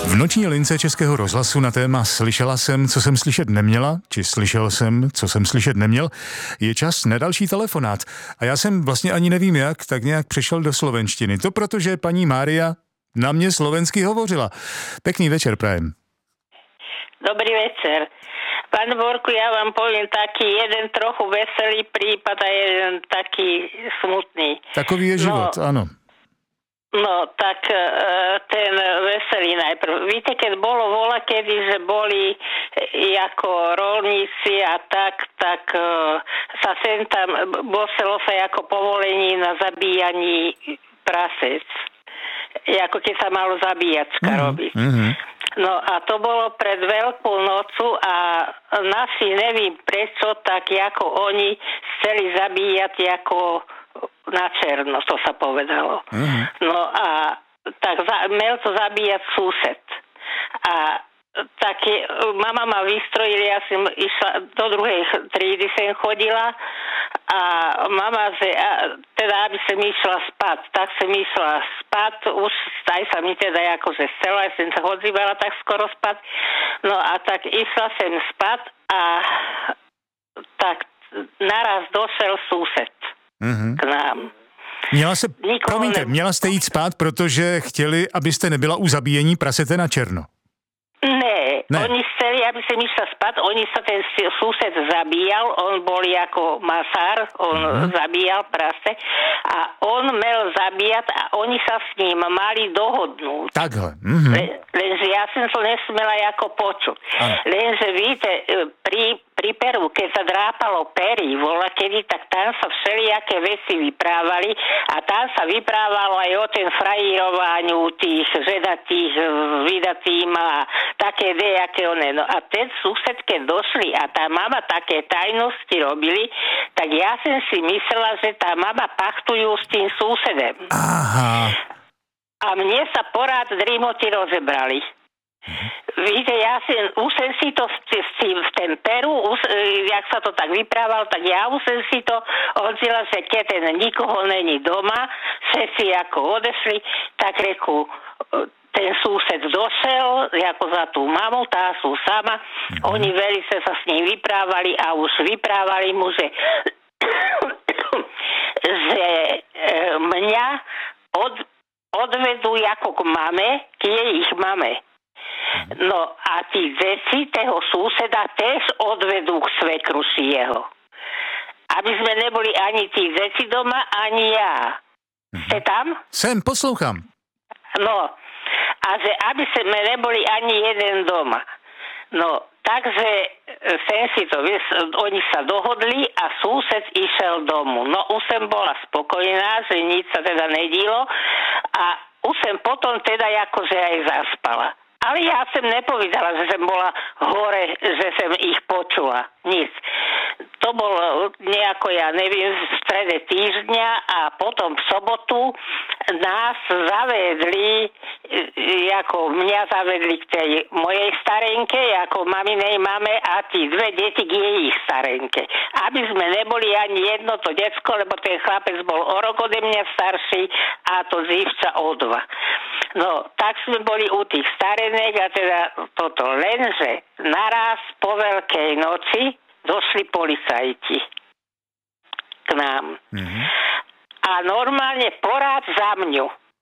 V noční lince Českého rozhlasu na téma Slyšela jsem, co jsem slyšet neměla, či slyšel jsem, co jsem slyšet neměl, je čas na další telefonát. A já jsem vlastně ani nevím jak, tak nějak přešel do slovenštiny. To protože paní Mária na mě slovensky hovořila. Pekný večer prajem. Dobrý večer. Pán Borku, ja vám poviem taký jeden trochu veselý prípad a jeden taký smutný. Takový je život, áno. No, tak ten veselý najprv. Víte, keď bolo volakedy, že boli ako rolníci a tak sa sem tam boselo sa ako povolení na zabíjaní prasec. Ako keď sa malo zabíjačka robiť. No a to bolo pred Veľkú nocu a naši nevím prečo, tak ako oni chceli zabíjať ako na černo, to sa povedalo. No a tak mal to zabíjať sused. A tak mama ma vystrojila, ja som išla do druhej trídy, sem chodila a mama, teda aby som išla spať, tak som išla spať, už aj sa mi teda akože chcela, ja som sa odzývala tak skoro spať, no a tak išla som spať a tak naraz došel sused k nám. Měla jste jít spát, protože chtěli, abyste nebyla u zabíjení prasete na černo. Ne, oni chceli, aby som išla spať, ten sused zabíjal, on bol ako masár, on zabíjal prase a on mal zabíjať a oni sa s ním mali dohodnúť. Takhle. Lenže ja som to nesmela ako počuť. Lenže víte, pri peru, keď sa drápalo pery, kedy, tak tam sa všelijaké veci vyprávali a tam sa vyprávalo aj o ten frajírovaniu tých ženatých vydatým a také dejaké one. No a ten sused, keď došli a tá mama také tajnosti robili, tak ja som si myslela, že tá mama pachtujú s tým susedem. Aha. A mne sa porád drimoty rozebrali. Víte, ja už som si to v ten Peru, jak sa to tak vyprával, tak ja už som si to hodzila, že keď ten nikoho není doma, všetci ako odešli, tak reku, ten sused došel, ako za tú mamu, tá sú sama, oni veľmi sa s ním vyprávali a už vyprávali mu, že mňa odvedú ako k mame, k jej ich mame. No a tí deti toho suseda tiež odvedú k svekruši jeho. Aby sme neboli ani tí deti doma, ani ja. Ste tam? Sem, posloucham. No, a že aby sme neboli ani jeden doma. No, takže sem si to, oni sa dohodli a sused išiel domu. No, už som bola spokojná, že nič sa teda nedilo a už som potom teda akože aj zaspala. Ale ja som nepovedala, že som bola hore, že som ich počula. Nic. To bolo nejako, ja neviem, v strede týždňa a potom v sobotu nás zavedli, ako mňa zavedli k tej mojej starenke, ako maminej mame a tí dve deti k jej ich starenke. Aby sme neboli ani jedno to decko, lebo ten chlapec bol o rok ode mňa starší a to dzívča o 2. No, tak sme boli u tých starenek a teda toto. Lenže naraz po Veľkej noci došli policajti k nám. A normálne porád za mňu.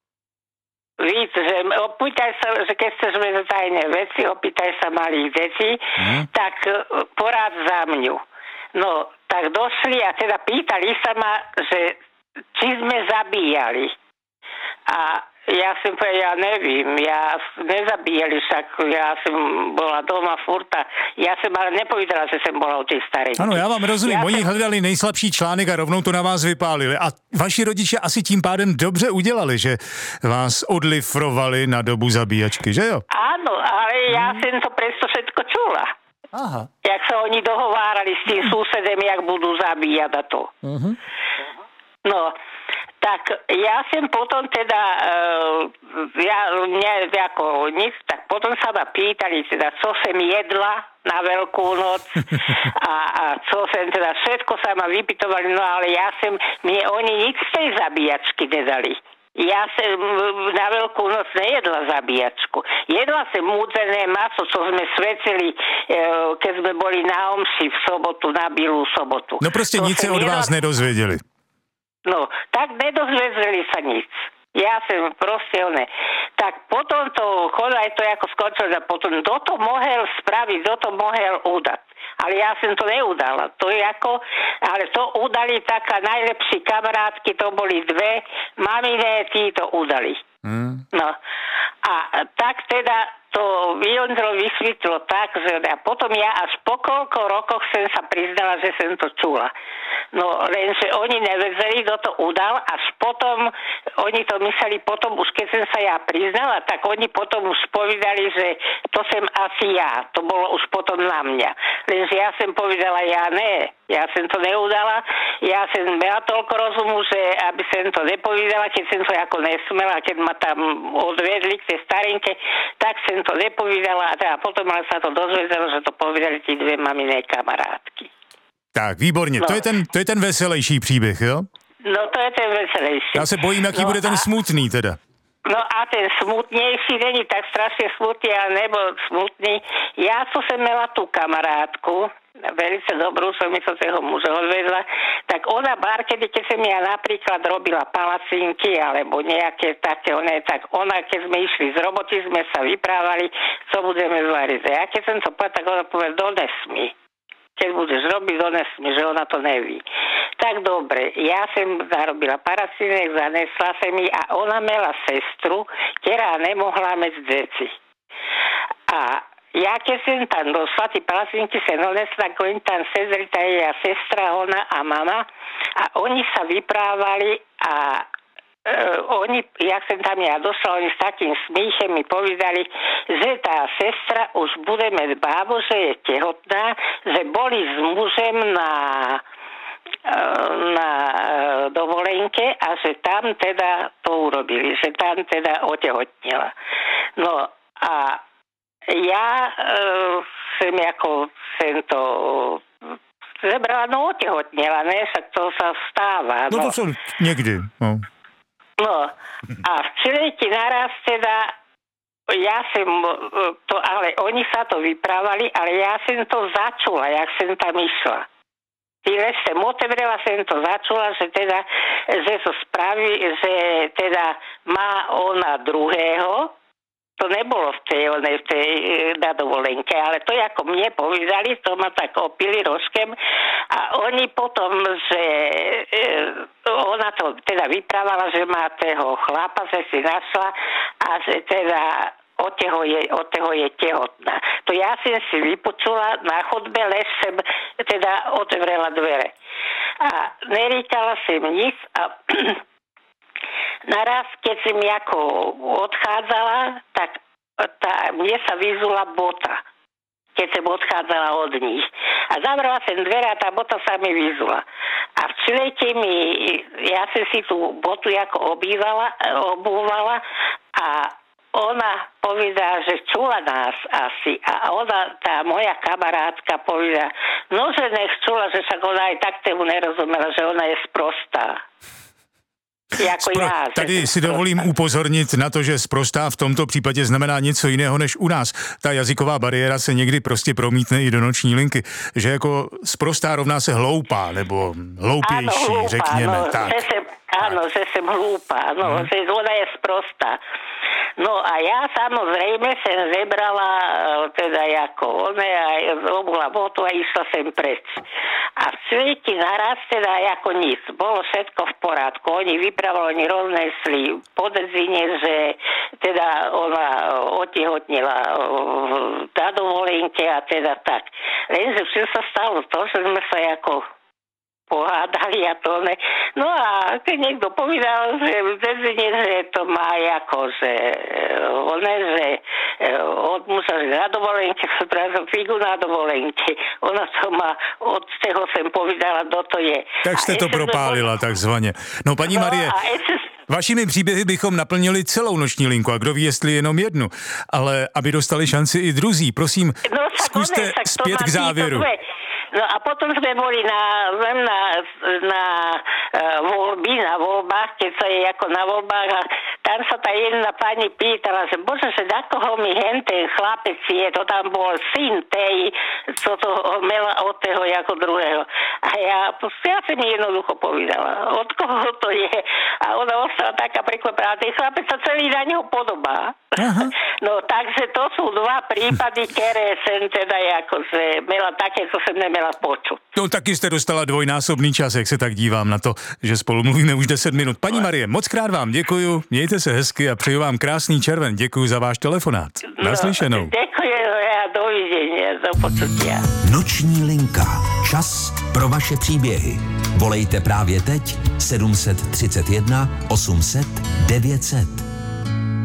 Víte, že opýtaj sa, že keď chceš vedieť tajné veci, opýtaj sa malých detí, tak porád za mňu. No, tak došli a teda pýtali sa ma, že či sme zabíjali. A ja som povedal, ja nevím, ja nezabíjali, však ja som bola doma furta. Ja som ale nepovedala, že som bola u tej starej. Ano, já vám rozumím, oni hledali nejslabší článek a rovnou to na vás vypálili. A vaši rodiče asi tím pádem dobře udělali, že vás odlifrovali na dobu zabíjačky, že jo? Áno, ale ja som to presto všetko čula. Aha. Jak sa oni dohovárali s tým susedem, jak budú zabíjať a to. No, tak ja som potom teda, tak potom sa ma pýtali, teda, čo som jedla na Veľkú noc a čo som teda, všetko sa ma vypytovali, no ale mne oni nič z tej zabíjačky nedali. Ja som na Veľkú noc nejedla zabíjačku. Jedla som múdzené maso, čo sme svetili, keď sme boli na omši v sobotu, na Bielú sobotu. No proste nič sa od vás nedozvedeli. No, tak nedozvedeli sa nič. Ja som proste Tak potom to chodaj to ako skončilo, a potom kto to mohol spraviť, kto to mohol udať. Ale ja som to neudala. To je ale to udali taká najlepší kamarátky, to boli dve maminé, tí to udali. No. A tak teda to Jondro vysvetlo tak, že a potom ja až po koľko rokoch som sa priznala, že som to čula. No, lenže oni nevedeli, kto to udal, až potom, oni to mysleli potom, už keď som sa ja priznala, tak oni potom už povedali, že to som asi ja. To bolo už potom na mňa. Lenže ja som povedala, ja som to neudala, ja som mala toľko rozumu, že aby som to nepovedala, keď som to ako nesmela, keď ma tam odvedli k tej starinke, tak som to nepovedala a potom sa to dozvedelo, že to povedali tí dve maminé kamarátky. Tak, výborně. No. To je ten veselejší příběh, jo? No, to je ten veselejší. Já se bojím, jaký bude ten smutný teda. No a ten smutnejší není tak strašne smutný, ale nebol smutný. Ja som mala tú kamarátku, velice dobrú, som mi to toho muža odvedla, tak ona kedy, keď som ja napríklad robila palacinky alebo nejaké také, tak ona, keď sme išli z roboty, sme sa vyprávali, co budeme zvariť. A ja keď som to povedal, tak ona povedala, dones mi. Keď budeš robiť, dones mi, že ona to neví. Tak dobre, ja som zarobila paracinek, zanesla som mi a ona mala sestru, ktorá nemohla mať deti. A ja keď som tam došla, tí paracinky sa donesla, ako im tam sedeli, tá jej sestra, ona a mama a oni sa vyprávali a jak som tam ja došla, oni s takým smíchem mi povedali, že tá sestra už bude mať bábu, že je tehotná, že boli s mužem na dovolenke a že tam teda to urobili, že tam teda otehotnila. No a ja som to zebrala, no otehotnila, ne, však to sa stáva. No to som niekdy, no. No, a v Čilejti naraz teda, ja som to, ale oni sa to vyprávali, ale ja som to začula, jak som tam išla. Tyle som otevřela, som to začula, že teda, že to spraví, že teda má ona druhého, to nebolo v tej na dovolenke, ale to ako mne povedali, to ma tak opili rožkem a oni potom, že ona to teda vyprávala, že má toho chlapa, že si našla a že teda od toho je tehotná. To ja som si vypočula na chodbe, lež som teda otvorila dvere. A neríkala som nic a naraz, keď som ako odchádzala, tak mne sa vyzula bota, keď som odchádzala od nich. A zavrela som dvere a tá bota sa mi vyzula. A v Čilejte ja som si tú botu ako obúvala a ona povedala, že čula nás asi. A ona, tá moja kamarátka povedala, no, že nech čula, že však ona aj tak tomu nerozumela, že ona je sprostá. Tady si dovolím upozornit na to, že sprostá v tomto případě znamená něco jiného než u nás. Ta jazyková bariéra se někdy prostě promítne i do noční linky, že jako sprostá rovná se hloupá, nebo hloupější, hloupá, řekněme. No, tak. Že som hlúpa, že ona je sprostá. No a ja samozrejme som zebrala teda ako ona obula botu a išla sem preč. A v Čilejti naraz teda ako nic. Bolo všetko v porádku. Oni vypravili, oni roznesli podedzine, že teda ona otehotnila na dovolenke a teda tak. Lenže čo sa stalo to, že sme sa ako pohádali a to ne. No a keď niekto povedal, že že to má ako, že od muža, že na dovolenke, figu na dovolenke. Ona to má, od toho sem povedala, kto to je. Tak jste to propálila takzvaně. No paní Marie, vašimi příběhy bychom naplnili celou noční linku a kdo ví, jestli jenom jednu. Ale aby dostali šanci i druzí, prosím, zkuste zpět k závěru. No a potom sme boli na voľbách, keď sa je ako na voľbách a tam sa tá jedna pani pýtala, že bože, že dakoho mi ten chlapec je, to tam bol syn tej, co to mela od toho ako druhého. A ja si mi jednoducho povedala, od koho to je. A ona ostala taká prekvapená. Ten chlapec sa celý na neho podobá. No takže to sú dva prípady, ktoré som teda akože mela také, co som nemela počuť. No taky jste dostala dvojnásobný čas, jak se tak dívám na to, že spolu mluvíme už 10 minut. Paní Marie, moc krát vám děkuju, mějte se hezky a přeju vám krásný červen. Děkuju za váš telefonát. Naslyšenou. Děkuji a dovidení, do počutia. Noční linka. Čas pro vaše příběhy. Volejte právě teď 731 800 900.